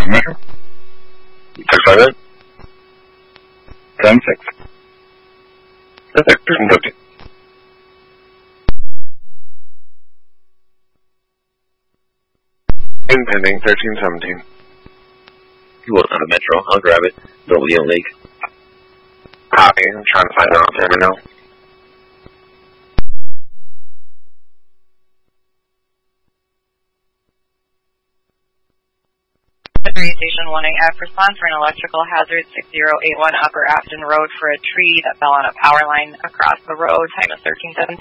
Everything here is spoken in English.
Metro. 658? 10-6. Okay, 1350. Pending, 1317. You want on a Metro? I'll grab it. Don't leak. Copy. I'm trying to find out there now. Station 1AF, response for an electrical hazard 6081 Upper Afton Road for a tree that fell on a power line across the road. Time is 13:17.